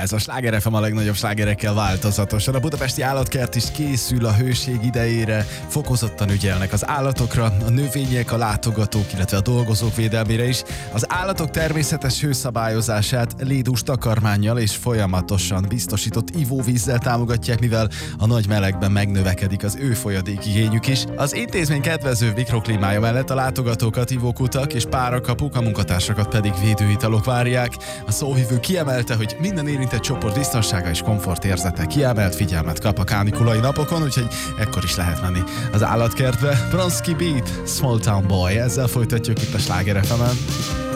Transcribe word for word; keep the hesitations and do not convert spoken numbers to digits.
Ez a Sláger ef em a legnagyobb slágerekkel változatosan. A budapesti állatkert is készül a hőség idejére. Fokozottan ügyelnek az állatokra, a növények, a látogatók, illetve a dolgozók védelmére is. Az állatok természetes hőszabályozását lédús takarmánnyal és folyamatosan biztosított ivóvízzel támogatják, mivel a nagy melegben megnövekedik az ő folyadékigényük is. Az intézmény kedvező mikroklímája mellett a látogatókat ivókutak és párakapuk, a munkatársakat pedig védőitalok várják. A szóvivő kiemelte, hogy minden érintett csoport biztonsága és komfortérzete kiemelt figyelmet kap a kánikulai napokon, úgyhogy ekkor is lehet menni az állatkertbe. Bronski Beat, Small Town Boy, ezzel folytatjuk itt a Sláger ef emen.